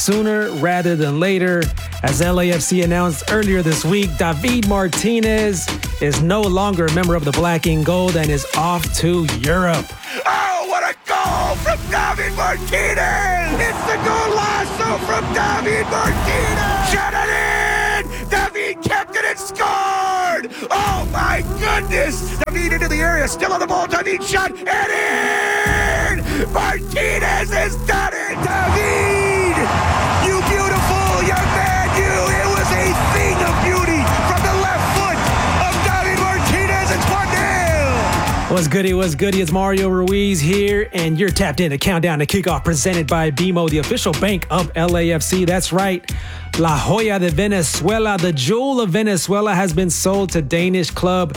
sooner rather than later. As LAFC announced earlier this week, David Martinez is no longer a member of the Black and Gold and is off to Europe. Oh, what a goal from David Martinez! It's the golazo from David Martinez! Shut it in! David kept it and scored! Oh my goodness! David into the area, still on the ball. David shot and in! Martinez has done it! David! You beautiful young man, you! It was a thing of beauty from the left foot of David Martinez. It's 1-0! What's goody, what's goody? It's Mario Ruiz here, and you're tapped in to Countdown to Kickoff presented by BMO, the official bank of LAFC. That's right. La Joya de Venezuela, the jewel of Venezuela, has been sold to Danish club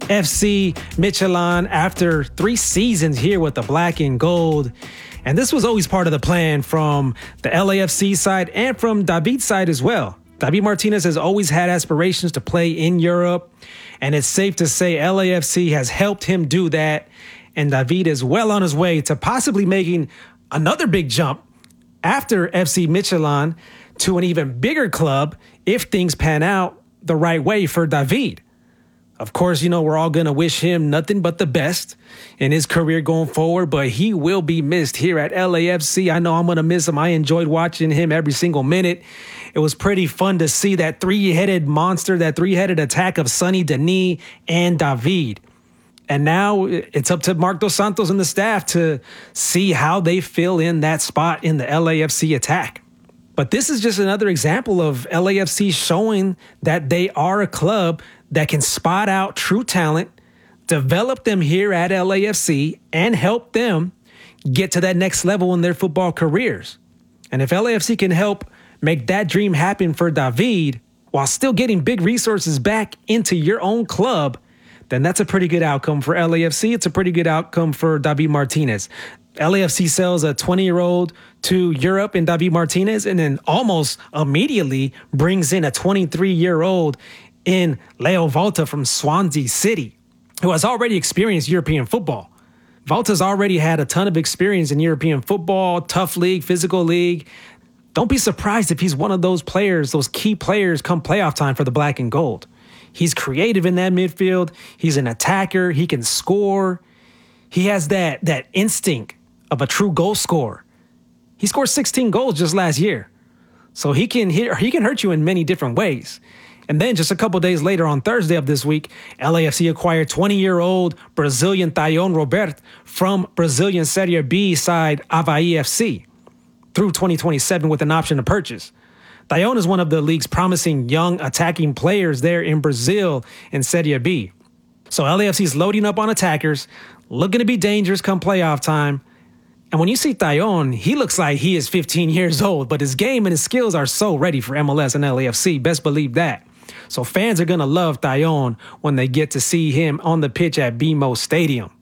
FC Midtjylland after 3 seasons here with the Black and Gold. And this was always part of the plan from the LAFC side and from David's side as well. David Martinez has always had aspirations to play in Europe, and it's safe to say LAFC has helped him do that. And David is well on his way to possibly making another big jump after FC Midtjylland to an even bigger club if things pan out the right way for David. Of course, we're all going to wish him nothing but the best in his career going forward, but he will be missed here at LAFC. I know I'm going to miss him. I enjoyed watching him every single minute. It was pretty fun to see that three-headed monster, that three-headed attack of Sonny, Denis, and David. And now it's up to Marc Dos Santos and the staff to see how they fill in that spot in the LAFC attack. But this is just another example of LAFC showing that they are a club that can spot out true talent, develop them here at LAFC, and help them get to that next level in their football careers. And if LAFC can help make that dream happen for David while still getting big resources back into your own club, then that's a pretty good outcome for LAFC. It's a pretty good outcome for David Martinez. LAFC sells a 20-year-old to Europe in David Martinez, and then almost immediately brings in a 23-year-old in Leo Volta from Swansea City, who has already experienced European football. Volta's already had a ton of experience in European football, tough league, physical league. Don't be surprised if he's one of those players, those key players come playoff time for the Black and Gold. He's creative in that midfield. He's an attacker. He can score. He has that instinct of a true goal scorer. He scored 16 goals just last year. So he can hurt you in many different ways. And then just a couple days later on Thursday of this week, LAFC acquired 20-year-old Brazilian Tayon Robert from Brazilian Serie B side Avaí FC through 2027 with an option to purchase. Tayon is one of the league's promising young attacking players there in Brazil in Serie B. So LAFC is loading up on attackers, looking to be dangerous come playoff time. And when you see Tayon, he looks like he is 15 years old, but his game and his skills are so ready for MLS and LAFC. Best believe that. So fans are going to love Tayon when they get to see him on the pitch at BMO Stadium.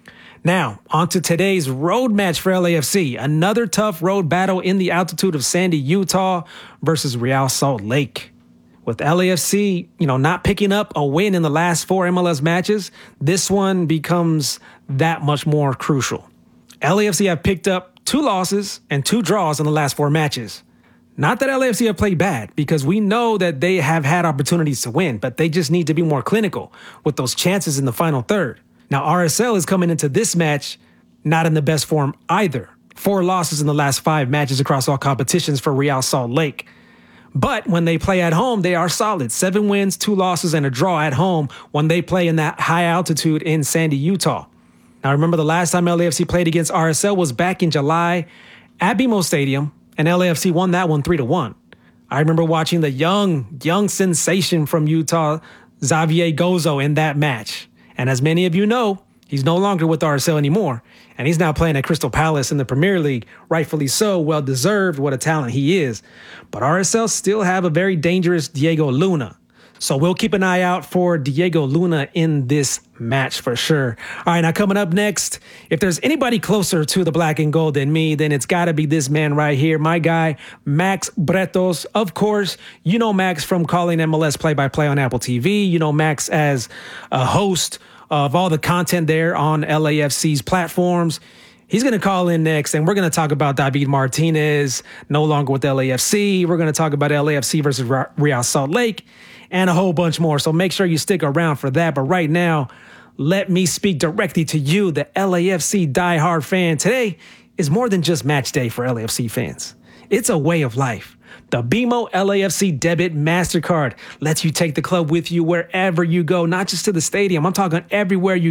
Now, on to today's road match for LAFC. Another tough road battle in the altitude of Sandy, Utah versus Real Salt Lake. With LAFC, not picking up a win in the last 4 MLS matches, this one becomes that much more crucial. LAFC have picked up 2 losses and 2 draws in the last 4 matches. Not that LAFC have played bad, because we know that they have had opportunities to win, but they just need to be more clinical with those chances in the final third. Now, RSL is coming into this match not in the best form either. 4 losses in the last 5 matches across all competitions for Real Salt Lake. But when they play at home, they are solid. 7 wins, 2 losses, and a draw at home when they play in that high altitude in Sandy, Utah. Now, remember the last time LAFC played against RSL was back in July at BMO Stadium, and LAFC won that one 3-1. I remember watching the young sensation from Utah, Xavier Gozo, in that match. And as many of you know, he's no longer with RSL anymore, and he's now playing at Crystal Palace in the Premier League. Rightfully so, well-deserved, what a talent he is. But RSL still have a very dangerous Diego Luna. So we'll keep an eye out for Diego Luna in this match for sure. All right, now coming up next, if there's anybody closer to the Black and Gold than me, then it's got to be this man right here, my guy, Max Bretos. Of course, you know Max from calling MLS play-by-play on Apple TV. You know Max as a host of all the content there on LAFC's platforms. He's going to call in next, and we're going to talk about David Martinez, no longer with LAFC. We're going to talk about LAFC versus Real Salt Lake and a whole bunch more. So make sure you stick around for that. But right now, let me speak directly to you, the LAFC diehard fan. Today is more than just match day for LAFC fans. It's a way of life. The BMO LAFC Debit MasterCard lets you take the club with you wherever you go, not just to the stadium. I'm talking everywhere you